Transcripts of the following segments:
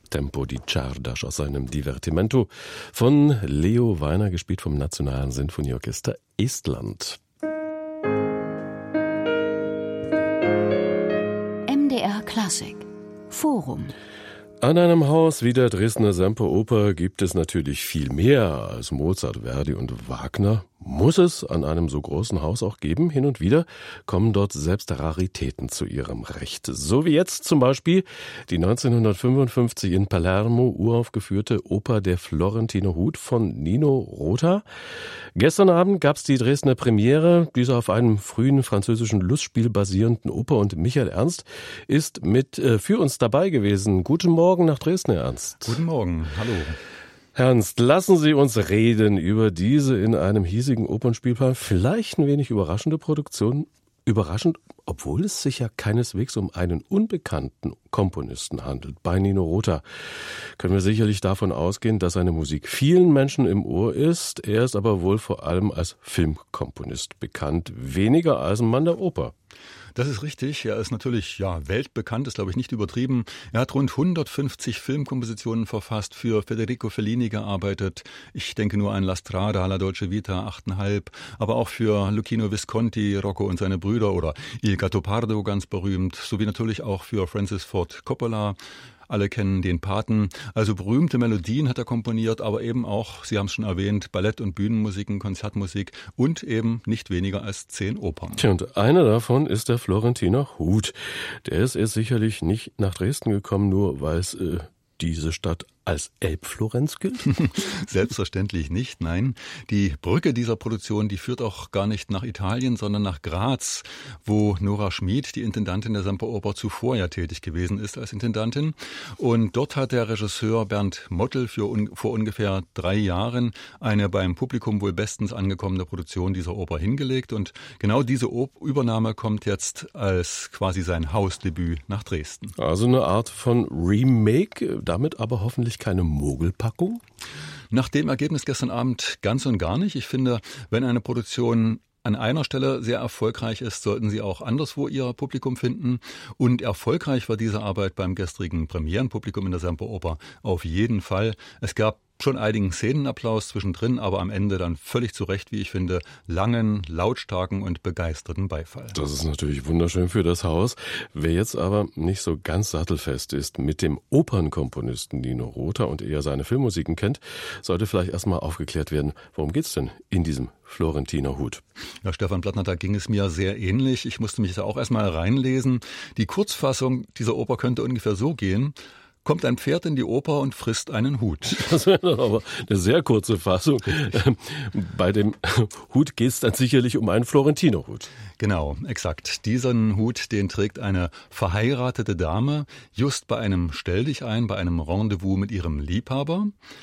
Tempo di Czardas aus seinem Divertimento von Leo Weiner, gespielt vom Nationalen Sinfonieorchester Estland. MDR Klassik Forum. An einem Haus wie der Dresdner Semperoper gibt es natürlich viel mehr als Mozart, Verdi und Wagner. Muss es an einem so großen Haus auch geben. Hin und wieder kommen dort selbst Raritäten zu ihrem Recht. So wie jetzt zum Beispiel die 1955 in Palermo uraufgeführte Oper Der Florentiner Hut von Nino Rota. Gestern Abend gab es die Dresdner Premiere dieser auf einem frühen französischen Lustspiel basierenden Oper und Michael Ernst ist für uns dabei gewesen. Guten Morgen nach Dresden, Herr Ernst. Guten Morgen, hallo. Herr Ernst, lassen Sie uns reden über diese in einem hiesigen Opernspielplan vielleicht ein wenig überraschende Produktion. Überraschend, obwohl es sich ja keineswegs um einen unbekannten Komponisten handelt. Bei Nino Rota können wir sicherlich davon ausgehen, dass seine Musik vielen Menschen im Ohr ist. Er ist aber wohl vor allem als Filmkomponist bekannt, weniger als ein Mann der Oper. Das ist richtig. Er ist natürlich weltbekannt, ist glaube ich nicht übertrieben. Er hat rund 150 Filmkompositionen verfasst, für Federico Fellini gearbeitet. Ich denke nur an La Strada, La Dolce Vita, 8,5, aber auch für Luchino Visconti, Rocco und seine Brüder oder Il Gattopardo ganz berühmt, sowie natürlich auch für Francis Ford Coppola. Alle kennen den Paten. Also berühmte Melodien hat er komponiert, aber eben auch, Sie haben es schon erwähnt, Ballett- und Bühnenmusiken, Konzertmusik und eben nicht weniger als 10 Opern. Tja, und eine davon ist der Florentiner Hut. Der ist erst sicherlich nicht nach Dresden gekommen, nur weil es diese Stadt als Elbflorenz gilt? Selbstverständlich nicht, nein. Die Brücke dieser Produktion, die führt auch gar nicht nach Italien, sondern nach Graz, wo Nora Schmid, die Intendantin der Semperoper, zuvor ja tätig gewesen ist als Intendantin. Und dort hat der Regisseur Bernd Mottl vor ungefähr 3 Jahren eine beim Publikum wohl bestens angekommene Produktion dieser Oper hingelegt. Und genau diese Übernahme kommt jetzt als quasi sein Hausdebüt nach Dresden. Also eine Art von Remake, damit aber hoffentlich keine Mogelpackung? Nach dem Ergebnis gestern Abend ganz und gar nicht. Ich finde, wenn eine Produktion an einer Stelle sehr erfolgreich ist, sollten sie auch anderswo ihr Publikum finden. Und erfolgreich war diese Arbeit beim gestrigen Premierenpublikum in der Semperoper auf jeden Fall. Es gab schon einigen Szenenapplaus zwischendrin, aber am Ende dann völlig zu Recht, wie ich finde, langen, lautstarken und begeisterten Beifall. Das ist natürlich wunderschön für das Haus. Wer jetzt aber nicht so ganz sattelfest ist mit dem Opernkomponisten Nino Rota und eher seine Filmmusiken kennt, sollte vielleicht erstmal aufgeklärt werden, worum geht's denn in diesem Florentiner Hut? Ja, Stefan Plattner, da ging es mir sehr ähnlich. Ich musste mich da auch erstmal reinlesen. Die Kurzfassung dieser Oper könnte ungefähr so gehen: Kommt ein Pferd in die Oper und frisst einen Hut. Das wäre aber eine sehr kurze Fassung. Bei dem Hut geht es dann sicherlich um einen Florentiner-Hut. Genau, exakt. Diesen Hut, den trägt eine verheiratete Dame just bei einem Stelldichein, bei einem Rendezvous mit ihrem Liebhaber.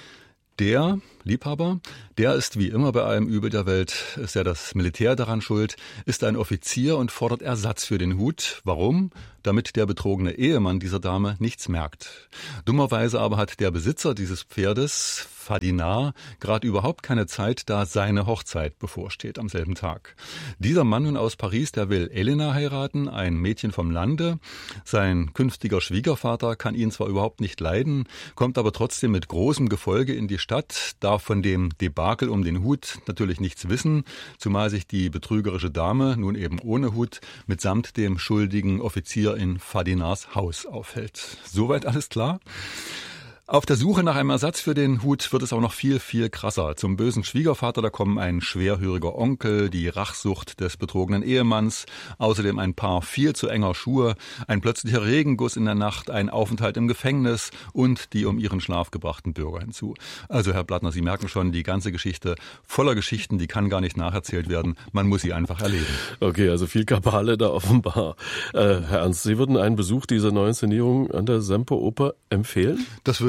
Der Liebhaber, der ist wie immer bei allem Übel der Welt, ist ja das Militär daran schuld, ist ein Offizier und fordert Ersatz für den Hut. Warum? Damit der betrogene Ehemann dieser Dame nichts merkt. Dummerweise aber hat der Besitzer dieses Pferdes, Fadinar, gerade überhaupt keine Zeit, da seine Hochzeit bevorsteht am selben Tag. Dieser Mann nun aus Paris, der will Elena heiraten, ein Mädchen vom Lande. Sein künftiger Schwiegervater kann ihn zwar überhaupt nicht leiden, kommt aber trotzdem mit großem Gefolge in die Stadt, darf von dem Debakel um den Hut natürlich nichts wissen, zumal sich die betrügerische Dame, nun eben ohne Hut, mitsamt dem schuldigen Offizier in Fadinars Haus aufhält. Soweit alles klar? Auf der Suche nach einem Ersatz für den Hut wird es auch noch viel, viel krasser. Zum bösen Schwiegervater, da kommen ein schwerhöriger Onkel, die Rachsucht des betrogenen Ehemanns, außerdem ein paar viel zu enger Schuhe, ein plötzlicher Regenguss in der Nacht, ein Aufenthalt im Gefängnis und die um ihren Schlaf gebrachten Bürger hinzu. Also Herr Plattner, Sie merken schon, die ganze Geschichte voller Geschichten, die kann gar nicht nacherzählt werden. Man muss sie einfach erleben. Okay, also viel Kabale da offenbar. Herr Ernst, Sie würden einen Besuch dieser neuen Inszenierung an der Semperoper empfehlen? Das würde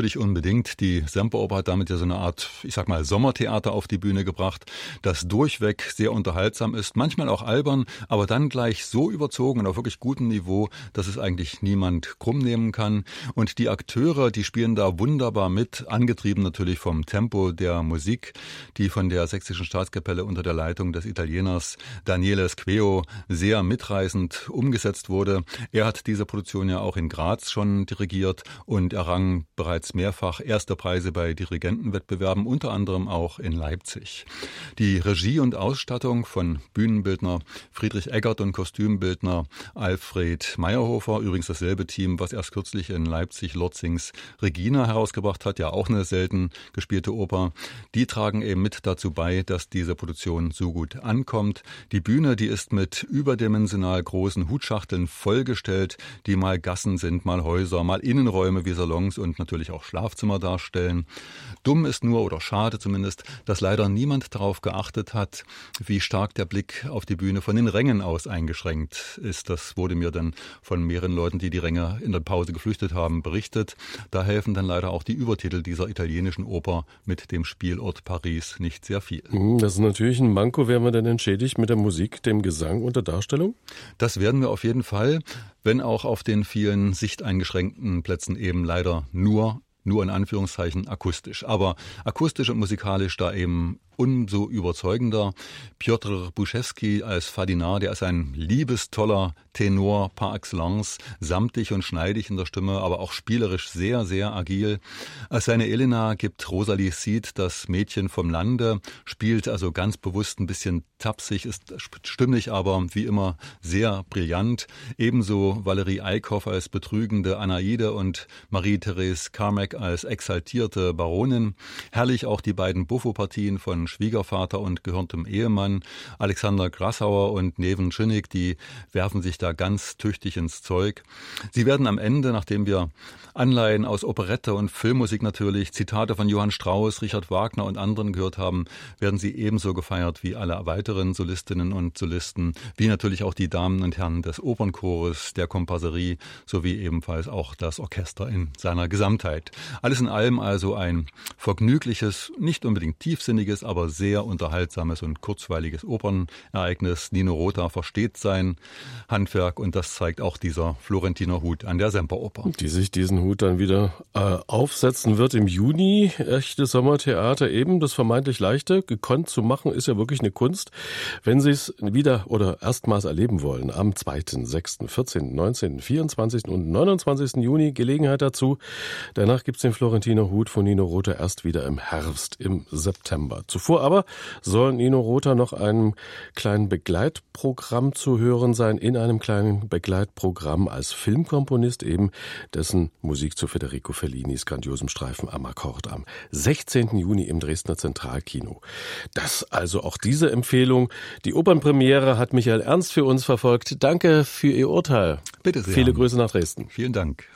natürlich unbedingt. Die Semperoper hat damit ja so eine Art, ich sag mal, Sommertheater auf die Bühne gebracht, das durchweg sehr unterhaltsam ist, manchmal auch albern, aber dann gleich so überzogen und auf wirklich gutem Niveau, dass es eigentlich niemand krumm nehmen kann. Und die Akteure, die spielen da wunderbar mit, angetrieben natürlich vom Tempo der Musik, die von der Sächsischen Staatskapelle unter der Leitung des Italieners Daniele Squeo sehr mitreißend umgesetzt wurde. Er hat diese Produktion ja auch in Graz schon dirigiert und errang bereits mehrfach erste Preise bei Dirigentenwettbewerben, unter anderem auch in Leipzig. Die Regie und Ausstattung von Bühnenbildner Friedrich Eggert und Kostümbildner Alfred Meyerhofer, übrigens dasselbe Team, was erst kürzlich in Leipzig Lotzings Regina herausgebracht hat, ja auch eine selten gespielte Oper. Die tragen eben mit dazu bei, dass diese Produktion so gut ankommt. Die Bühne, die ist mit überdimensional großen Hutschachteln vollgestellt, die mal Gassen sind, mal Häuser, mal Innenräume wie Salons und natürlich auch Schlafzimmer darstellen. Dumm ist nur, oder schade zumindest, dass leider niemand darauf geachtet hat, wie stark der Blick auf die Bühne von den Rängen aus eingeschränkt ist. Das wurde mir dann von mehreren Leuten, die Ränge in der Pause geflüchtet haben, berichtet. Da helfen dann leider auch die Übertitel dieser italienischen Oper mit dem Spielort Paris nicht sehr viel. Das ist natürlich ein Manko. Werden wir denn entschädigt mit der Musik, dem Gesang und der Darstellung? Das werden wir auf jeden Fall, wenn auch auf den vielen sichteingeschränkten Plätzen eben leider nur in Anführungszeichen akustisch. Aber akustisch und musikalisch da eben umso überzeugender. Piotr Buschewski als Fadinar, der ist ein liebestoller Tenor par excellence, samtig und schneidig in der Stimme, aber auch spielerisch sehr, sehr agil. Als seine Elena gibt Rosalie Seed, das Mädchen vom Lande, spielt also ganz bewusst ein bisschen tapsig, ist stimmlich, aber wie immer sehr brillant. Ebenso Valerie Eickhoff als betrügende Anaide und Marie-Therese Carmack als exaltierte Baronin. Herrlich auch die beiden Buffo-Partien von Schwiegervater und gehörntem Ehemann. Alexander Grassauer und Neven Schinnig, die werfen sich da ganz tüchtig ins Zeug. Sie werden am Ende, nachdem wir Anleihen aus Operette und Filmmusik natürlich, Zitate von Johann Strauss, Richard Wagner und anderen gehört haben, werden sie ebenso gefeiert wie alle weiteren Solistinnen und Solisten, wie natürlich auch die Damen und Herren des Opernchores, der Komparserie, sowie ebenfalls auch das Orchester in seiner Gesamtheit. Alles in allem also ein vergnügliches, nicht unbedingt tiefsinniges, aber sehr unterhaltsames und kurzweiliges Opernereignis. Nino Rota versteht sein Handwerk und das zeigt auch dieser Florentiner Hut an der Semperoper. Die sich diesen Hut dann wieder aufsetzen wird im Juni. Echtes Sommertheater eben, das vermeintlich Leichte, gekonnt zu machen, ist ja wirklich eine Kunst. Wenn Sie es wieder oder erstmals erleben wollen, am 2., 6., 14., 19., 24. und 29. Juni Gelegenheit dazu. Danach gibt es den Florentiner Hut von Nino Rota erst wieder im Herbst, im September. Zuvor aber soll Nino Rota noch einem kleinen Begleitprogramm zu hören sein, in einem kleinen Begleitprogramm als Filmkomponist eben, dessen Musik zu Federico Fellinis grandiosem Streifen am Akkord am 16. Juni im Dresdner Zentralkino. Das also auch diese Empfehlung. Die Opernpremiere hat Michael Ernst für uns verfolgt. Danke für Ihr Urteil. Bitte sehr. Viele Grüße nach Dresden. Vielen Dank.